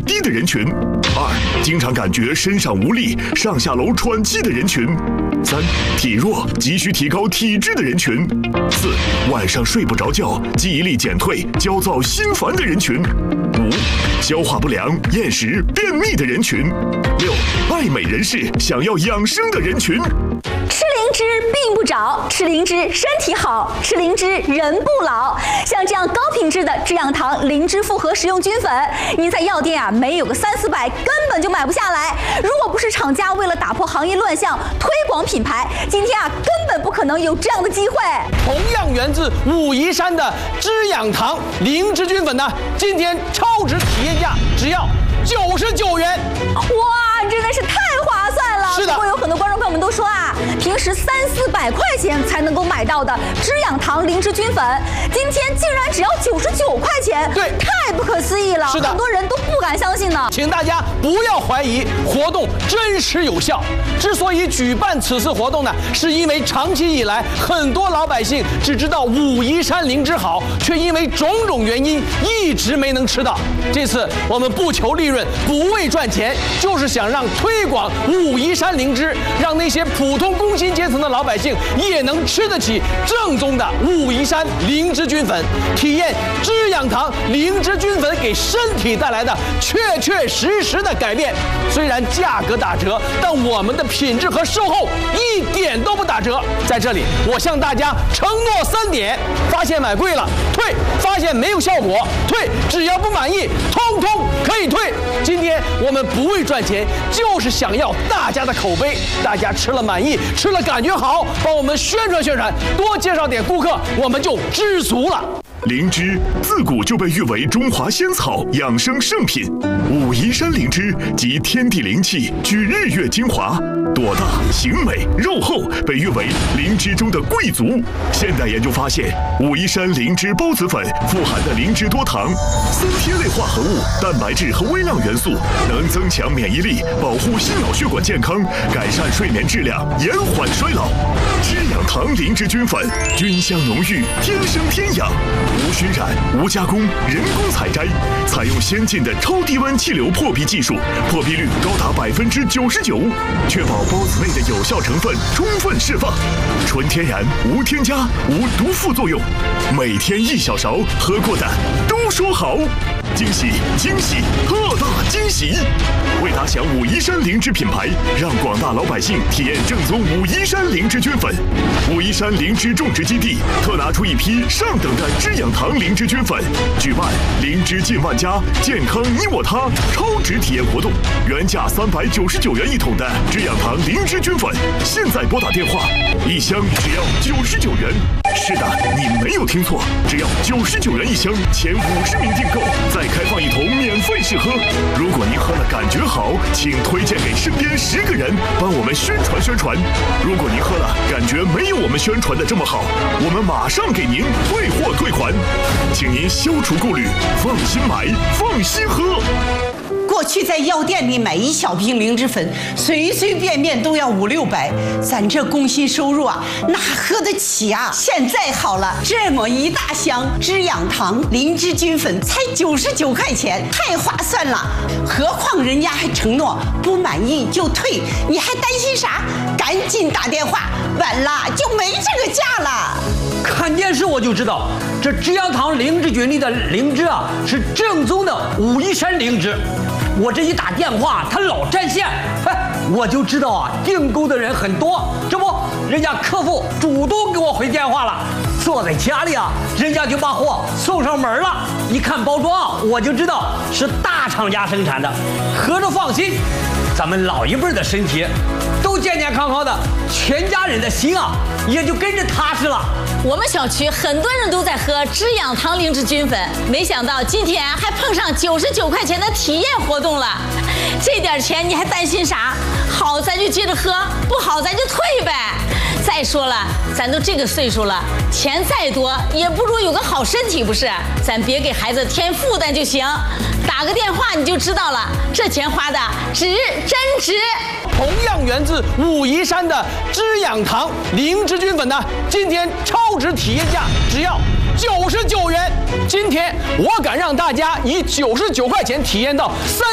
低的人群；2、经常感觉身上无力、上下楼喘气的人群；3、体弱、急需提高体质的人群；4、晚上睡不着觉、记忆力减退、焦躁心烦的人群；5、消化不良、厌食、便秘的人群；6、爱美人士想要养生的人群。 吃灵芝病不着，吃灵芝身体好，吃灵芝人不老。像这样高品质的滋养堂灵芝复合食用菌粉，您在药店没有个300-400根本就买不下来。如果不是厂家为了打破行业乱象推广品牌，今天根本不可能有这样的机会。 同样源自武夷山的滋养堂灵芝菌粉呢，今天超值体验价只要99元。 哇，真的是太划算了！ 是的。 不过有很多观众朋友们都说啊，平时300-400块钱才能够买到的滋养堂灵芝菌粉，今天竟然只要99块钱， 对， 太不可思议了。 是的， 很多人都不敢相信呢。 请大家不要怀疑活动真实有效。之所以举办此次活动呢，是因为长期以来很多老百姓只知道武夷山灵芝好，却因为种种原因一直没能吃到。这次我们不求利润，不为赚钱，就是想让推广武夷山灵芝，让那些普通工薪阶层的老百姓也能吃得起正宗的武夷山灵芝菌粉，体验滋养堂灵芝菌粉给身体带来的确实的改变。虽然价格打折，但我们的品质和售后一点都不打折。在这里，我向大家承诺3点：发现买贵了退，发现没有效果退，只要不满意，通通可以退。今天我们不为赚钱，就是想要大家的口碑，大家吃了满意，吃了感觉好，帮我们宣传，多介绍点顾客，我们就知足了。 灵芝自古就被誉为中华仙草养生圣品，武夷山灵芝集天地灵气，聚日月精华，朵大形美肉厚，被誉为灵芝中的贵族。现代研究发现，武夷山灵芝孢子粉富含的灵芝多糖、3萜类化合物、蛋白质和微量元素，能增强免疫力，保护心脑血管健康，改善睡眠质量，延缓衰老。滋养堂灵芝菌粉，菌香浓郁，天生天养，无熏染、无加工、人工采摘，采用先进的超低温气流破壁技术，破壁率高达99%，确保孢子内的有效成分充分释放，纯天然，无添加，无毒副作用。每天1小勺，喝过的都说好。惊喜，特大惊喜！为打响武夷山灵芝品牌，让广大老百姓体验正宗武夷山灵芝菌粉。武夷山灵芝种植基地特拿出一批上等的滋养堂灵芝菌粉，举办灵芝近万家，健康你我他超值体验活动。原价399元1桶的滋养堂灵芝菌粉，现在拨打电话，1箱只要99元。是的，你没有听错，只要99元1箱，前50名订购，再开放1桶免费试喝。如果您喝了感觉好，请推荐给身边10个人，帮我们宣传。如果您喝了感觉没有我们宣传的这么好，我们马上给您退货退款，请您消除顾虑，放心买，放心喝。 过去在药店里买1小瓶灵芝粉，随便都要500-600，咱这工薪收入啊，哪喝得起啊？现在好了，这么一大箱滋养堂灵芝菌粉才99块钱，太划算了。何况人家还承诺不满意就退，你还担心啥？赶紧打电话，晚了就没这个价了。 看电视我就知道，这滋养堂灵芝菌里的灵芝啊，是正宗的武夷山灵芝。我这一打电话，他老占线，我就知道啊，订购的人很多。这不，人家客服主动给我回电话了，坐在家里啊，人家就把货送上门了。一看包装，我就知道是大厂家生产的，合着放心。咱们老一辈的身体都健健康康的，全家人的心啊也就跟着踏实了。 我们小区很多人都在喝滋养堂灵芝菌粉，没想到今天还碰上99块钱的体验活动了。这点钱你还担心啥？好咱就接着喝，不好咱就退呗。再说了，咱都这个岁数了，钱再多也不如有个好身体，不是？咱别给孩子添负担就行。打个电话你就知道了，这钱花的真值。 同样源自武夷山的滋养堂灵芝菌粉呢，今天超值体验价只要99元。今天我敢让大家以99块钱体验到